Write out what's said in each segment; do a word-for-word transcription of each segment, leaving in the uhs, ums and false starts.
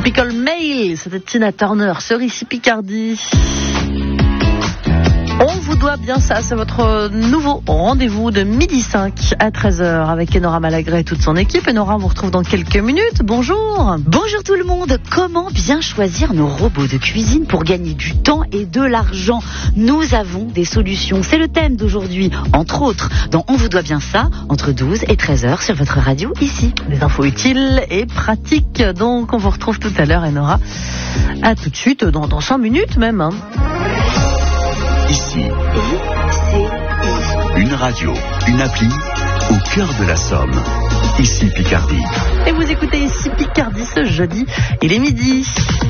Typical Male, c'était Tina Turner sur Ici Picardie. On vous doit bien ça, c'est votre nouveau rendez-vous de midi cinq à treize heures avec Enora Malagré et toute son équipe. Enora, on vous retrouve dans quelques minutes. Bonjour. Bonjour tout le monde. Comment bien choisir nos robots de cuisine pour gagner du temps et de l'argent? Nous avons des solutions. C'est le thème d'aujourd'hui, entre autres, dans On vous doit bien ça, entre douze et treize heures sur votre radio ici. Des infos utiles et pratiques. Donc, on vous retrouve tout à l'heure, Enora. À tout de suite, dans, dans cinq minutes même. Hein. Ici, une radio, une appli, au cœur de la Somme. Ici Picardie. Et vous écoutez Ici Picardie ce jeudi, il est midi.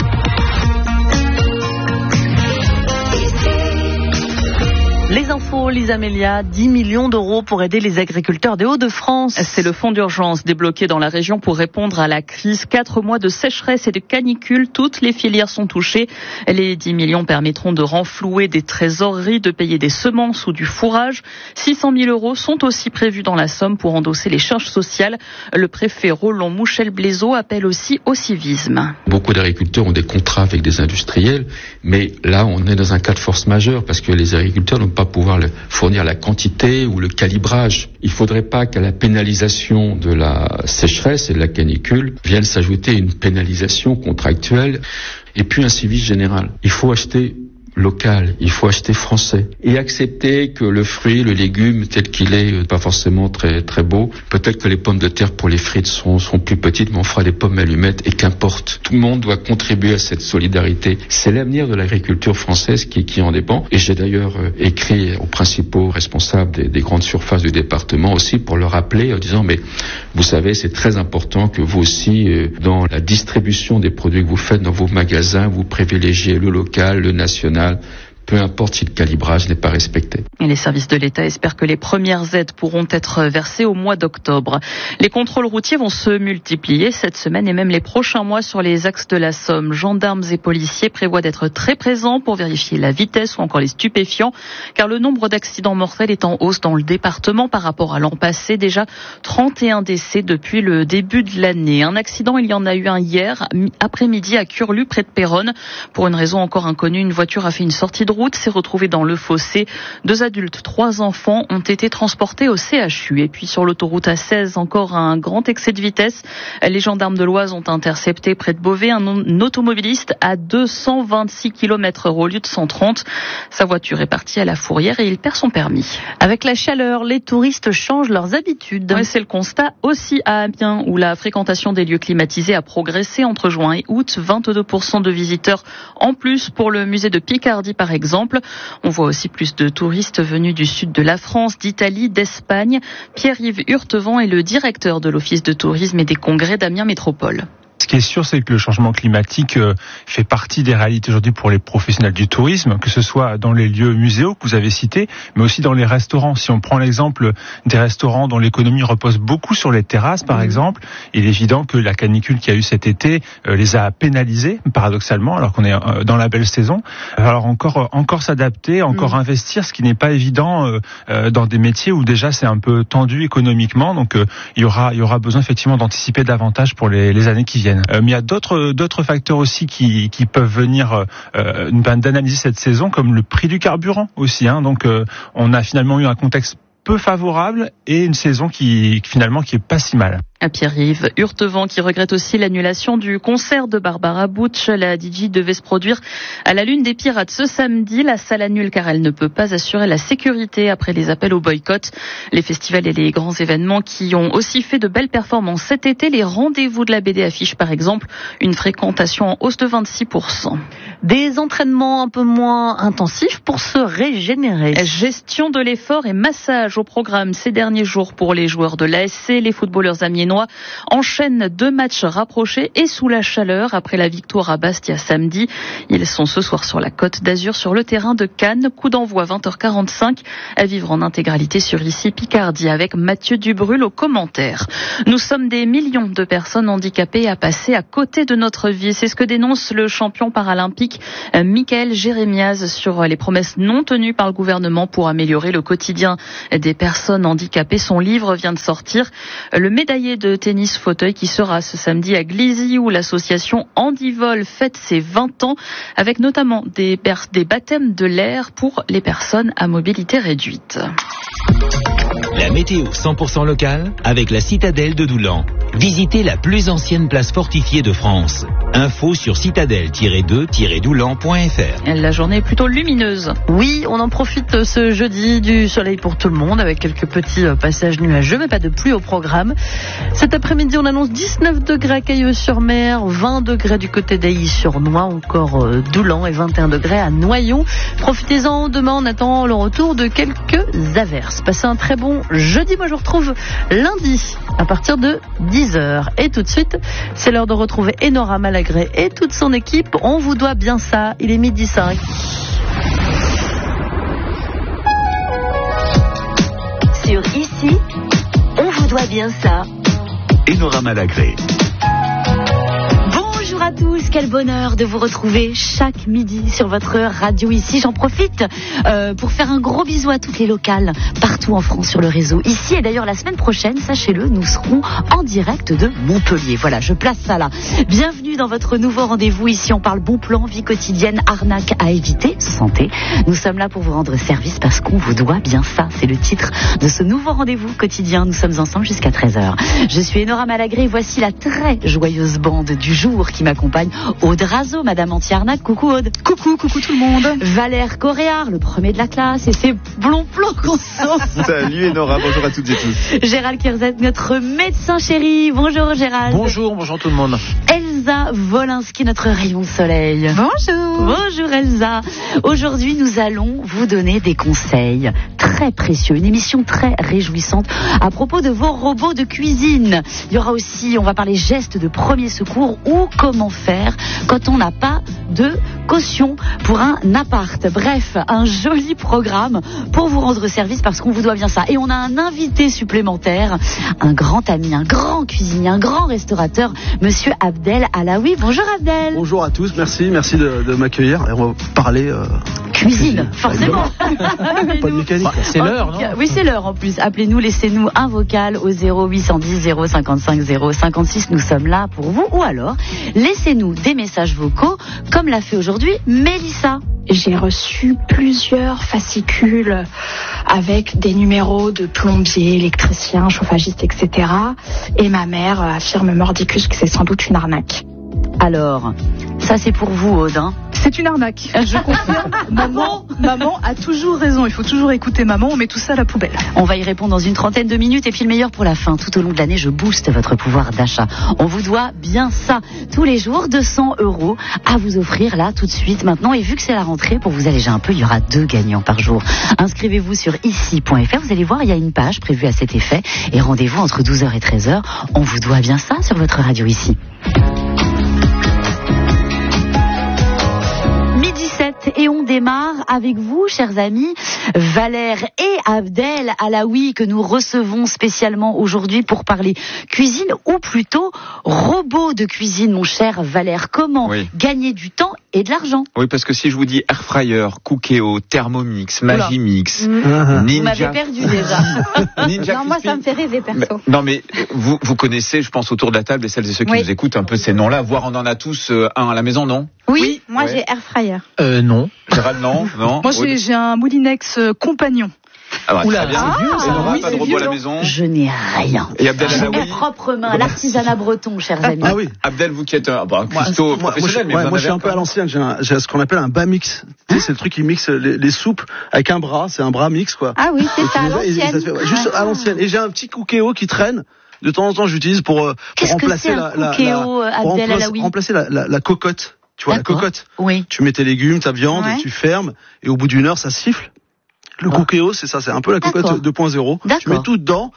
Les infos, Lisa Mélia, dix millions d'euros pour aider les agriculteurs des Hauts-de-France. C'est le fonds d'urgence débloqué dans la région pour répondre à la crise. Quatre mois de sécheresse et de canicule, toutes les filières sont touchées. Les dix millions permettront de renflouer des trésoreries, de payer des semences ou du fourrage. six cent mille euros sont aussi prévus dans la Somme pour endosser les charges sociales. Le préfet Roland Mouchel-Blaiseau appelle aussi au civisme. Beaucoup d'agriculteurs ont des contrats avec des industriels, mais là on est dans un cas de force majeure parce que les agriculteurs n'ont pas pouvoir le fournir la quantité ou le calibrage. Il ne faudrait pas qu'à la pénalisation de la sécheresse et de la canicule vienne s'ajouter une pénalisation contractuelle et puis un civisme général. Il faut acheter local, il faut acheter français et accepter que le fruit, le légume tel qu'il est, pas forcément très très beau. Peut-être que les pommes de terre pour les frites sont, sont plus petites, mais on fera des pommes allumettes et qu'importe. Tout le monde doit contribuer à cette solidarité. C'est l'avenir de l'agriculture française qui, qui en dépend. Et j'ai d'ailleurs euh, écrit aux principaux responsables des, des grandes surfaces du département aussi pour leur rappeler en disant mais vous savez c'est très important que vous aussi euh, dans la distribution des produits que vous faites dans vos magasins, vous privilégiez le local, le national, peu importe si le calibrage n'est pas respecté. Et les services de l'État espèrent que les premières aides pourront être versées au mois d'octobre. Les contrôles routiers vont se multiplier cette semaine et même les prochains mois sur les axes de la Somme. Gendarmes et policiers prévoient d'être très présents pour vérifier la vitesse ou encore les stupéfiants, car le nombre d'accidents mortels est en hausse dans le département par rapport à l'an passé. Déjà trente et un décès depuis le début de l'année. Un accident, il y en a eu un hier après-midi à Curlu, près de Péronne. Pour une raison encore inconnue, une voiture a fait une sortie de route, s'est retrouvée dans le fossé. Deux adultes, trois enfants ont été transportés au C H U. Et puis sur l'autoroute A seize, encore un grand excès de vitesse. Les gendarmes de l'Oise ont intercepté près de Beauvais un automobiliste à deux cent vingt-six kilomètres heure au lieu de cent trente. Sa voiture est partie à la fourrière et il perd son permis. Avec la chaleur, les touristes changent leurs habitudes. Ouais, c'est le constat aussi à Amiens où la fréquentation des lieux climatisés a progressé entre juin et août. vingt-deux pour cent de visiteurs en plus pour le musée de Picardie par exemple. Exemple. On voit aussi plus de touristes venus du sud de la France, d'Italie, d'Espagne. Pierre-Yves Hurtevant est le directeur de l'Office de tourisme et des congrès d'Amiens Métropole. Ce qui est sûr, c'est que le changement climatique euh, fait partie des réalités aujourd'hui pour les professionnels du tourisme, que ce soit dans les lieux muséaux que vous avez cités, mais aussi dans les restaurants. Si on prend l'exemple des restaurants dont l'économie repose beaucoup sur les terrasses, par mmh. exemple, il est évident que la canicule qu'il y a eu cet été euh, les a pénalisés, paradoxalement, alors qu'on est euh, dans la belle saison. Alors encore, euh, encore s'adapter, encore mmh. investir, ce qui n'est pas évident euh, euh, dans des métiers où déjà c'est un peu tendu économiquement. Donc euh, il y aura, il y aura besoin effectivement d'anticiper davantage pour les, les années qui viennent. Euh, mais il y a d'autres d'autres facteurs aussi qui qui peuvent venir euh, d'analyser cette saison, comme le prix du carburant aussi. Hein. Donc euh, on a finalement eu un contexte peu favorable et une saison qui finalement qui est pas si mal. À Pierre-Yves Hurtevant qui regrette aussi l'annulation du concert de Barbara Butch. La D J devait se produire à la Lune des Pirates ce samedi. La salle annule car elle ne peut pas assurer la sécurité après les appels au boycott. Les festivals et les grands événements qui ont aussi fait de belles performances cet été. Les rendez-vous de la B D affichent par exemple une fréquentation en hausse de vingt-six pour cent. Des entraînements un peu moins intensifs pour se régénérer. Gestion de l'effort et massage au programme ces derniers jours pour les joueurs de l'A S C. Les footballeurs amiénois enchaînent deux matchs rapprochés et sous la chaleur après la victoire à Bastia samedi. Ils sont ce soir sur la Côte d'Azur sur le terrain de Cannes. Coup d'envoi vingt heures quarante-cinq à vivre en intégralité sur Ici Picardie avec Mathieu Dubrul au commentaire. Nous sommes des millions de personnes handicapées à passer à côté de notre vie. C'est ce que dénonce le champion paralympique Michael Jérémiaz sur les promesses non tenues par le gouvernement pour améliorer le quotidien des des personnes handicapées. Son livre vient de sortir, Le médaillé de tennis fauteuil, qui sera ce samedi à Glizy, où l'association Handivol fête ses vingt ans, avec notamment des, des baptêmes de l'air pour les personnes à mobilité réduite. La météo cent pour cent locale avec la citadelle de Doulan. Visitez la plus ancienne place fortifiée de France. Info sur citadelle tiret deux tiret doulan point f r. La journée est plutôt lumineuse. Oui, on en profite ce jeudi du soleil pour tout le monde, avec quelques petits passages nuageux, mais pas de pluie au programme. Cet après-midi, on annonce dix-neuf degrés à Cailleux-sur-Mer, vingt degrés du côté d'Ailly-sur-Noix, encore Doulan, et vingt et un degrés à Noyon. Profitez-en, demain on attend le retour de quelques averses. Passez un très bon jeudi. Moi je vous retrouve lundi à partir de dix heures. Et tout de suite, c'est l'heure de retrouver Enora Malagré et toute son équipe. On vous doit bien ça. Il est midi cinq. Sur Ici, on vous doit bien ça. Enora Malagré. Bonjour à tous, quel bonheur de vous retrouver chaque midi sur votre radio Ici. J'en profite euh, pour faire un gros bisou à toutes les locales partout en France sur le réseau Ici. Et d'ailleurs la semaine prochaine, sachez-le, nous serons en direct de Montpellier. Voilà, je place ça là. Bienvenue dans votre nouveau rendez-vous. Ici on parle bon plan, vie quotidienne, arnaque à éviter, santé. Nous sommes là pour vous rendre service parce qu'on vous doit bien ça. C'est le titre de ce nouveau rendez-vous quotidien. Nous sommes ensemble jusqu'à treize heures. Je suis Enora Malagré et voici la très joyeuse bande du jour qui m'accompagne. Aude Razo, Madame Anti-Arnaque. Coucou Aude. Coucou, coucou tout le monde. Valère Coréard, le premier de la classe, et c'est blond plomb qu'on sauve. Salut Enora, bonjour à toutes et tous. Gérald Kierzet, notre médecin chéri. Bonjour Gérald. Bonjour, bonjour tout le monde. Elsa Wolinski, notre rayon de soleil. Bonjour. Bonjour Elsa. Aujourd'hui, nous allons vous donner des conseils très précieux, une émission très réjouissante à propos de vos robots de cuisine. Il y aura aussi, on va parler gestes de premier secours ou comment faire quand on n'a pas de caution pour un appart. Bref, un joli programme pour vous rendre service parce qu'on vous doit bien ça. Et on a un invité supplémentaire, un grand ami, un grand cuisinier, un grand restaurateur, Monsieur Abdel Alaoui. Bonjour Abdel. Bonjour à tous, merci, merci de, de m'accueillir. Et on va parler euh, cuisine, cuisine, forcément. Pas de mécanique. C'est l'heure, non? Oui, c'est l'heure en plus. Appelez-nous, laissez-nous un vocal au zéro huit cent dix zéro cinquante-cinq zéro cinquante-six. Nous sommes là pour vous. Ou alors, laissez-nous des messages vocaux, comme l'a fait aujourd'hui Mélissa. J'ai reçu plusieurs fascicules avec des numéros de plombiers, électriciens, chauffagistes, et cetera. Et ma mère affirme mordicus que c'est sans doute une arnaque. Alors, ça c'est pour vous, Aude, hein? C'est une arnaque. Je confirme. maman, maman a toujours raison. Il faut toujours écouter maman. On met tout ça à la poubelle. On va y répondre dans une trentaine de minutes. Et puis le meilleur pour la fin. Tout au long de l'année, je booste votre pouvoir d'achat. On vous doit bien ça. Tous les jours, deux cents euros à vous offrir là, tout de suite, maintenant. Et vu que c'est la rentrée, pour vous alléger un peu, il y aura deux gagnants par jour. Inscrivez-vous sur ici point f r. Vous allez voir, il y a une page prévue à cet effet. Et rendez-vous entre douze heures et treize heures. On vous doit bien ça sur votre radio Ici. Et on démarre avec vous, chers amis, Valère et Abdel Alaoui, que nous recevons spécialement aujourd'hui pour parler cuisine, ou plutôt robot de cuisine, mon cher Valère. Comment oui. gagner du temps et de l'argent? Oui, parce que si je vous dis Airfryer, Cookéo, Thermomix, Magimix, mmh. Ninja... Vous m'avez perdu déjà. Ninja non, moi ça me fait rêver, perso. Mais, non, mais vous, vous connaissez, je pense, autour de la table, et celles et ceux qui oui. nous écoutent, un peu ces noms-là, voire on en a tous euh, un à la maison, non? Oui, oui. moi ouais. j'ai Airfryer. Euh, non. Gérald, non, non. Moi j'ai, j'ai un Moulinex euh, compagnon. Alors, Oula, très bien. Ah, c'est vieux, oui, pas de robot à la maison. Je n'ai rien. Et Abdel Alaoui. Mes propres mains, l'artisanat breton, chers amis. Ah oui. Abdel, vous qui êtes un bah, cuistot moi, professionnel, moi, moi, mais moi je suis un peu à l'ancienne. J'ai, un, j'ai ce qu'on appelle un bas mix. Tu sais, c'est le truc qui mixe les, les soupes avec un bras. C'est un bras mix, quoi. Ah oui, c'est ça, à l'ancienne. Et, et, ouais, juste à l'ancienne. Et j'ai un petit Cookéo qui traîne. De temps en temps, j'utilise pour, pour Qu'est-ce remplacer que c'est la, un Cookéo, la, la, pour Abdel remplacer, Alaoui. remplacer la, la, la cocotte. Tu vois, D'accord. la cocotte. Oui. Tu mets tes légumes, ta viande, ouais. et tu fermes. Et au bout d'une heure, ça siffle. Le ah. Cookéo, c'est ça, c'est un peu la cocotte D'accord. deux point zéro. Tu mets tout dedans,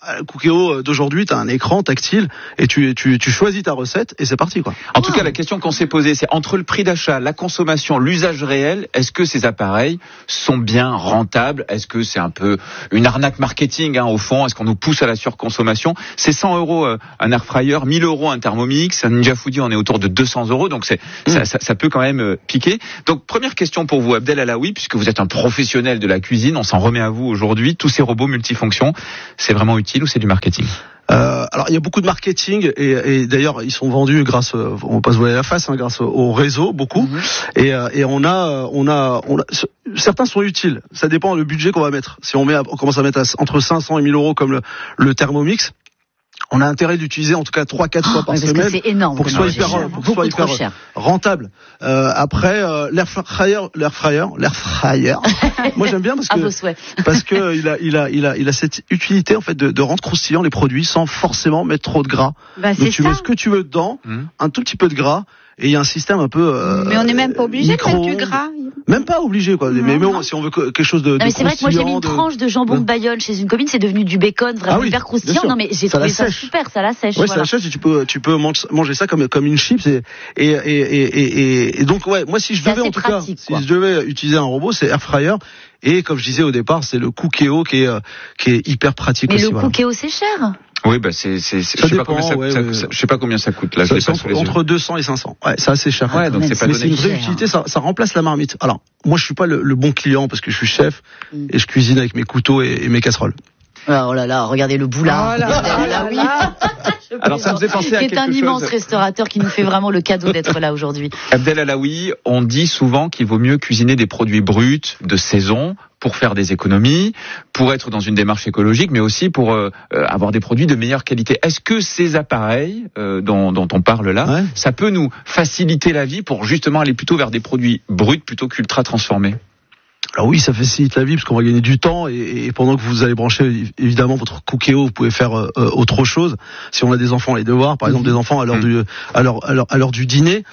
Le Cookéo d'aujourd'hui, t'as un écran tactile et tu, tu, tu choisis ta recette et c'est parti, quoi. En tout cas, la question qu'on s'est posée, c'est entre le prix d'achat, la consommation, l'usage réel, est-ce que ces appareils sont bien rentables? Est-ce que c'est un peu une arnaque marketing, hein, au fond? Est-ce qu'on nous pousse à la surconsommation? C'est cent euros euh, un air fryer, mille euros un Thermomix, un Ninja Foodi, on est autour de deux cents euros, donc c'est, mmh. ça, ça, ça peut quand même euh, piquer. Donc, première question pour vous, Abdel Alaoui, puisque vous êtes un professionnel de la cuisine, on s'en remet à vous aujourd'hui, tous ces robots multifonctions, c'est vraiment utile ou c'est du marketing? Euh, alors il y a beaucoup de marketing et, et d'ailleurs ils sont vendus grâce, on va pas se voiler la face, hein, grâce au réseau beaucoup. Mmh. Et, et on a, on a, on a, certains sont utiles. Ça dépend du budget qu'on va mettre. Si on met, on commence à mettre à, entre cinq cents et mille euros comme le, le Thermomix. On a intérêt d'utiliser en tout cas trois quatre fois oh, par semaine c'est énorme, pour que ce soit hyper, pour que ce soit hyper rentable. Euh, après euh, l'air fryer, l'air fryer, l'air fryer. Moi j'aime bien parce que parce que il a il a il a il a cette utilité en fait de, de rendre croustillant les produits sans forcément mettre trop de gras. Bah, Donc tu ça. mets ce que tu veux dedans, mmh. un tout petit peu de gras. Et il y a un système un peu. Euh, mais on n'est même pas obligé de mettre du gras. Même pas obligé, quoi. Non, mais, mais bon, si on veut quelque chose de. Non, mais de c'est vrai que moi j'ai mis une de... tranche de jambon de Bayonne chez une copine, c'est devenu du bacon vraiment ah oui, hyper croustillant. Non mais j'ai ça trouvé ça super, ça la sèche. Ouais, voilà. ça la sèche et tu peux tu peux manger ça comme comme une chips et et et et, et, et donc ouais, moi si je devais en tout pratique, cas, quoi. Si je devais utiliser un robot, c'est air fryer. Et comme je disais au départ, c'est le Cookéo qui est qui est hyper pratique. Mais aussi, le voilà. Cookéo c'est cher. Oui, bah c'est, c'est, c'est ça je sais dépend, pas combien ça, ouais, ça, ouais. ça, je sais pas combien ça coûte là. Ça, je l'ai pas sous les entre yeux. deux cents et cinq cents. Ouais, c'est assez cher. Ouais, donc c'est pas mais donné. C'est une vraie utilité, ça, ça remplace la marmite. Alors, moi, je suis pas le, le bon client parce que je suis chef mm. et je cuisine avec mes couteaux et, et mes casseroles. Oh là là, regardez le boulard. Oh là là là oui. Alors ça me faisait penser à quelque chose. C'est un immense restaurateur qui nous fait vraiment le cadeau d'être là aujourd'hui. Abdel Alaoui, on dit souvent qu'il vaut mieux cuisiner des produits bruts de saison pour faire des économies, pour être dans une démarche écologique, mais aussi pour euh, avoir des produits de meilleure qualité. Est-ce que ces appareils euh, dont, dont on parle là, ouais. ça peut nous faciliter la vie pour justement aller plutôt vers des produits bruts plutôt qu'ultra transformés ? Alors oui, ça facilite la vie parce qu'on va gagner du temps et, et pendant que vous allez brancher évidemment votre Cookéo, vous pouvez faire euh, autre chose. Si on a des enfants, les devoirs, par exemple, mmh. des enfants à l'heure mmh. du à l'heure à l'heure, à l'heure du dîner,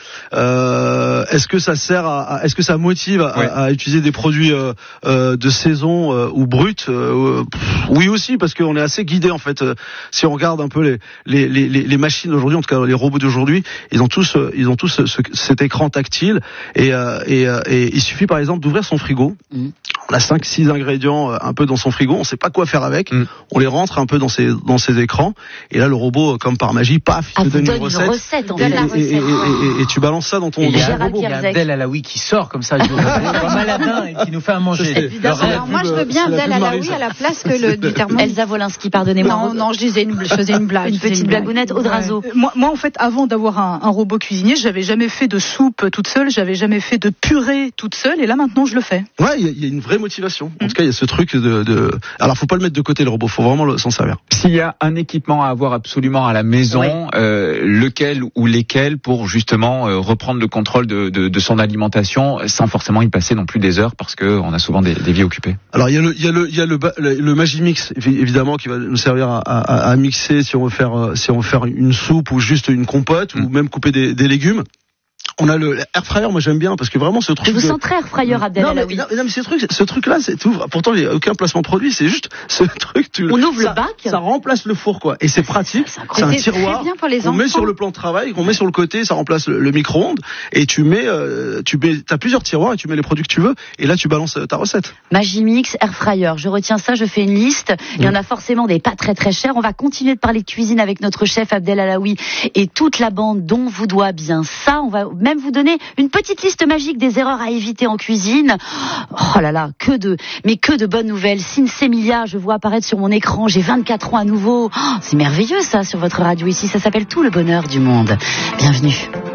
euh, est-ce que ça sert à, à est-ce que ça motive à, ouais. à, à utiliser des produits euh, euh, de saison euh, ou bruts euh, pff, oui aussi parce qu'on est assez guidé en fait. Euh, si on regarde un peu les les les, les machines d'aujourd'hui, en tout cas les robots d'aujourd'hui, ils ont tous euh, ils ont tous ce, cet écran tactile et, euh, et euh, et il suffit par exemple d'ouvrir son frigo. Mmh. On a cinq six ingrédients un peu dans son frigo, on sait pas quoi faire avec, mmh. on les rentre un peu dans ces dans ces écrans et là le robot comme par magie, paf, il ah, te donne, donne une recette, une recette en et, fait. et, et, et, et, et, et tu balances ça dans ton, dans ton robot. Il y a Abdel Alaoui qui sort comme ça, comme Aladin et qui nous fait à manger. Évidemment. Alors moi je veux bien Abdel Alaoui à la place que le du Thermomix. Elsa Wolinski, pardonnez-moi. Non non, je disais une, je faisais une blague, une petite blagounette. Audrazo. Ouais. Moi, moi en fait, avant d'avoir un, un robot cuisinier, j'avais jamais fait de soupe toute seule, j'avais jamais fait de purée toute seule, et là maintenant je le fais. Ouais, il y, y a une vraie motivation. En mmh. tout cas, il y a ce truc de, de. Alors, faut pas le mettre de côté le robot, faut vraiment s'en servir. S'il y a un équipement à avoir absolument à la maison, ouais. euh, lequel ou lesquels pour justement euh, reprendre le contrôle de, de, de son alimentation sans forcément y passer non plus des heures parce que on a souvent des, des vies occupées. Alors il y a le il y a le il y a le, le, le Magimix évidemment qui va nous servir à, à, à mixer si on veut faire si on veut faire une soupe ou juste une compote mmh. ou même couper des, des légumes. On a le air fryer, moi j'aime bien parce que vraiment ce truc. Je vous de... sens très air fryer, Abdel Alaoui. Non, mais, non, mais ce truc, ce truc-là, c'est tout. Pourtant, il n'y a aucun placement de produit. C'est juste ce truc. Tu, on ouvre ça, le bac. Ça remplace le four, quoi. Et c'est pratique. C'est, c'est un tiroir. Bien pour les on met sur le plan de travail, qu'on met sur le côté, ça remplace le, le micro-ondes. Et tu mets, euh, tu mets, t'as plusieurs tiroirs et tu mets les produits que tu veux. Et là, tu balances ta recette. Magimix, air fryer. Je retiens ça. Je fais une liste. Mmh. Il y en a forcément des pas très très chers. On va continuer de parler de cuisine avec notre chef Abdel Alaoui et toute la bande dont vous doit bien ça. On va même vous donner une petite liste magique des erreurs à éviter en cuisine. Oh là là, que de, mais que de bonnes nouvelles. Sinsemilia, je vois apparaître sur mon écran, j'ai vingt-quatre ans à nouveau. Oh, c'est merveilleux ça sur votre radio ici, ça s'appelle Tout le bonheur du monde. Bienvenue.